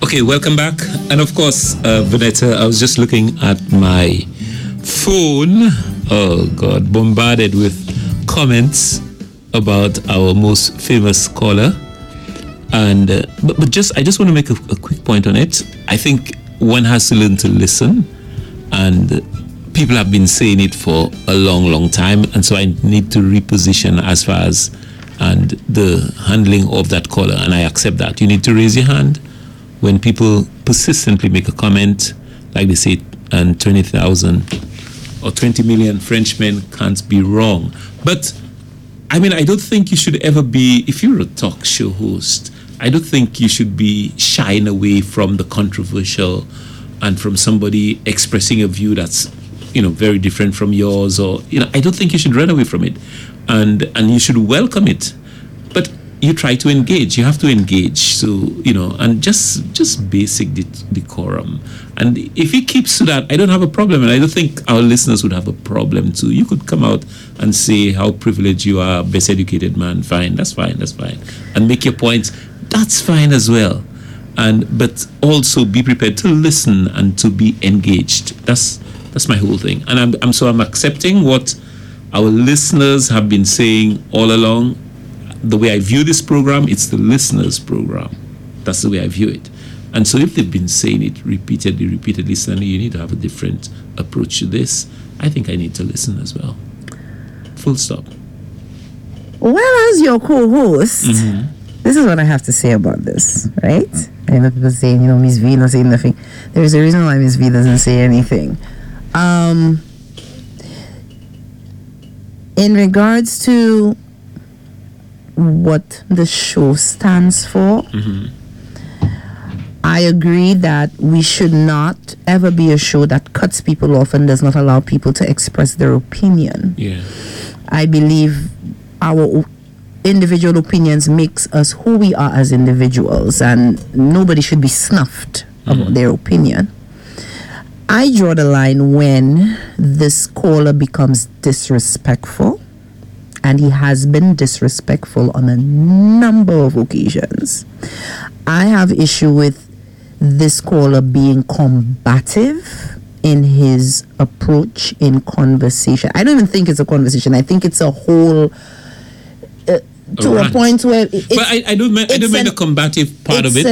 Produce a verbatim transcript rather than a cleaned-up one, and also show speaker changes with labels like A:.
A: Okay, welcome back. And of course, uh, Vanetta, I was just looking at my phone. Oh, God, bombarded with comments about our most famous caller. And uh, but, but just I just want to make a, a quick point on it. I think one has to learn to listen. And people have been saying it for a long, long time. And so I need to reposition as far as and the handling of that caller. And I accept that. You need to raise your hand when people persistently make a comment, like they say, and twenty thousand or twenty million Frenchmen can't be wrong. But, I mean, I don't think you should ever be, if you're a talk show host, I don't think you should be shying away from the controversial and from somebody expressing a view that's, you know, very different from yours, or, you know, I don't think you should run away from it. And, and you should welcome it. But you try to engage. You have to engage. So, you know, and just just basic de- decorum. And if he keeps to that, I don't have a problem. And I don't think our listeners would have a problem too. You could come out and say how privileged you are, best educated man. Fine, that's fine, that's fine. And make your points. That's fine as well. And but also be prepared to listen and to be engaged. That's that's my whole thing. And I'm, I'm so I'm accepting what our listeners have been saying all along. The way I view this program, it's the listeners' program. That's the way I view it. And so if they've been saying it repeatedly, repeatedly, suddenly you need to have a different approach to this. I think I need to listen as well. Full stop.
B: Well, as your co-host,
A: Mm-hmm.
B: this is what I have to say about this, right? I know people saying, you know, Miss V not saying nothing. There's a reason why Miss V doesn't say anything. Um, in regards to what the show stands for,
A: Mm-hmm.
B: I agree that we should not ever be a show that cuts people off and does not allow people to express their opinion.
A: Yeah.
B: I believe our o- individual opinions makes us who we are as individuals, and nobody should be snuffed
A: Mm-hmm.
B: about their opinion. I draw the line when this caller becomes disrespectful. And he has been disrespectful on a number of occasions. I have issue with this caller being combative in his approach in conversation. I don't even think it's a conversation. I think it's a whole uh, to a,
A: rant.
B: point where it,
A: But I, I don't mind, I
B: it's
A: don't mind
B: an-
A: the combative part of
B: it's
A: it.